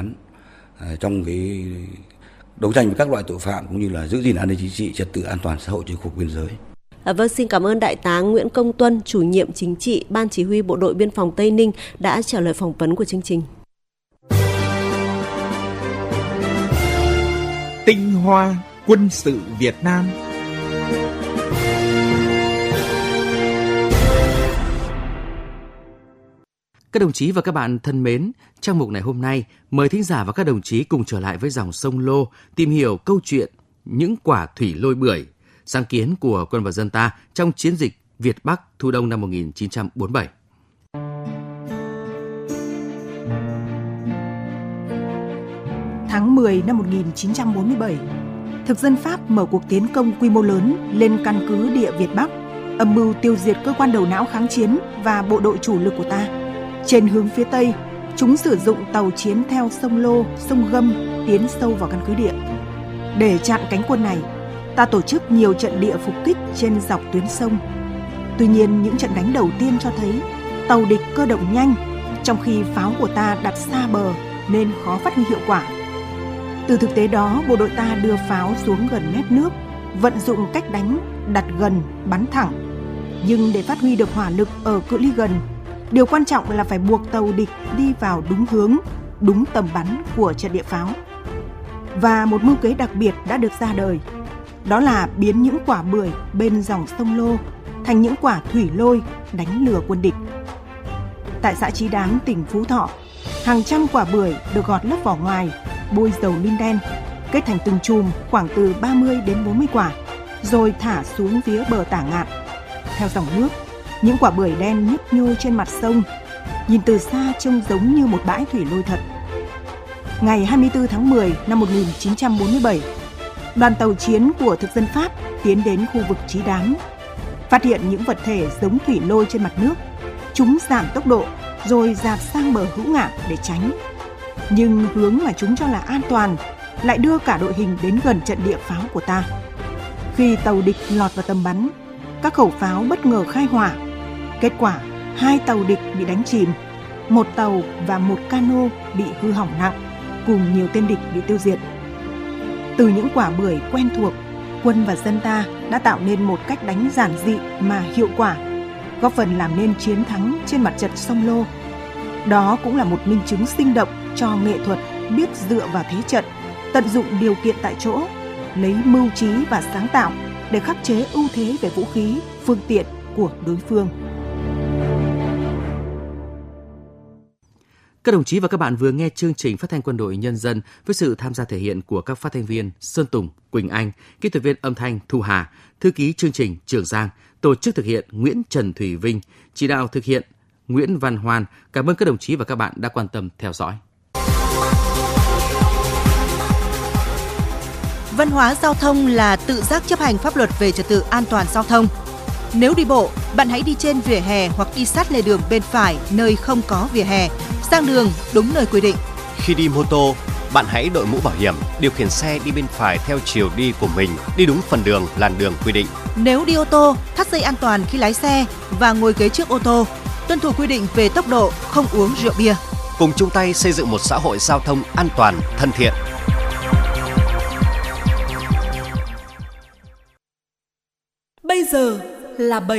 án trong cái đấu tranh với các loại tội phạm cũng như là giữ gìn an ninh chính trị, trật tự an toàn xã hội trên khu vực biên giới. Vâng, xin cảm ơn Đại tá Nguyễn Công Tuân, chủ nhiệm chính trị Ban Chỉ huy Bộ đội Biên phòng Tây Ninh đã trả lời phỏng vấn của chương trình. Tinh hoa quân sự Việt Nam. Các đồng chí và các bạn thân mến, trong mục này hôm nay, mời thính giả và các đồng chí cùng trở lại với dòng sông Lô, tìm hiểu câu chuyện những quả thủy lôi bưởi, sáng kiến của quân và dân ta trong chiến dịch Việt Bắc thu đông năm 1947. Tháng 10 năm 1947, thực dân Pháp mở cuộc tiến công quy mô lớn lên căn cứ địa Việt Bắc, âm mưu tiêu diệt cơ quan đầu não kháng chiến và bộ đội chủ lực của ta. Trên hướng phía Tây, chúng sử dụng tàu chiến theo sông Lô, sông Gâm tiến sâu vào căn cứ địa. Để chặn cánh quân này, ta tổ chức nhiều trận địa phục kích trên dọc tuyến sông. Tuy nhiên, những trận đánh đầu tiên cho thấy tàu địch cơ động nhanh, trong khi pháo của ta đặt xa bờ nên khó phát huy hiệu quả. Từ thực tế đó, bộ đội ta đưa pháo xuống gần mép nước, vận dụng cách đánh đặt gần, bắn thẳng. Nhưng để phát huy được hỏa lực ở cự ly gần, điều quan trọng là phải buộc tàu địch đi vào đúng hướng, đúng tầm bắn của trận địa pháo. Và một mưu kế đặc biệt đã được ra đời, đó là biến những quả bưởi bên dòng sông Lô thành những quả thủy lôi đánh lừa quân địch. Tại xã Chí Đáng, tỉnh Phú Thọ, hàng trăm quả bưởi được gọt lớp vỏ ngoài, bôi dầu min đen, kết thành từng chùm khoảng từ 30 đến 40 quả, rồi thả xuống phía bờ Tả Ngạn. Theo dòng nước, những quả bưởi đen nhấp nhô trên mặt sông, nhìn từ xa trông giống như một bãi thủy lôi thật. Ngày 24 tháng 10 năm 1947, đoàn tàu chiến của thực dân Pháp tiến đến khu vực Chí Đáng. Phát hiện những vật thể giống thủy lôi trên mặt nước, chúng giảm tốc độ rồi dạt sang bờ Hữu Ngạn để tránh. Nhưng hướng mà chúng cho là an toàn lại đưa cả đội hình đến gần trận địa pháo của ta. Khi tàu địch lọt vào tầm bắn, các khẩu pháo bất ngờ khai hỏa. Kết quả, 2 tàu địch bị đánh chìm, 1 tàu và 1 cano bị hư hỏng nặng, cùng nhiều tên địch bị tiêu diệt. Từ những quả bưởi quen thuộc, quân và dân ta đã tạo nên một cách đánh giản dị mà hiệu quả, góp phần làm nên chiến thắng trên mặt trận sông Lô. Đó cũng là một minh chứng sinh động cho nghệ thuật biết dựa vào thế trận, tận dụng điều kiện tại chỗ, lấy mưu trí và sáng tạo để khắc chế ưu thế về vũ khí, phương tiện của đối phương. Các đồng chí và các bạn vừa nghe chương trình Phát thanh Quân đội Nhân dân với sự tham gia thể hiện của các phát thanh viên Sơn Tùng, Quỳnh Anh, kỹ thuật viên âm thanh Thu Hà, thư ký chương trình Trường Giang, tổ chức thực hiện Nguyễn Trần Thủy Vinh, chỉ đạo thực hiện Nguyễn Văn Hoan. Cảm ơn các đồng chí và các bạn đã quan tâm theo dõi. Văn hóa giao thông là tự giác chấp hành pháp luật về trật tự an toàn giao thông. Nếu đi bộ, bạn hãy đi trên vỉa hè hoặc đi sát lề đường bên phải nơi không có vỉa hè, sang đường đúng nơi quy định. Khi đi mô tô, bạn hãy đội mũ bảo hiểm, điều khiển xe đi bên phải theo chiều đi của mình, đi đúng phần đường, làn đường quy định. Nếu đi ô tô, thắt dây an toàn khi lái xe và ngồi ghế trước ô tô, tuân thủ quy định về tốc độ, không uống rượu bia. Cùng chung tay xây dựng một xã hội giao thông an toàn, thân thiện. Bây giờ là 7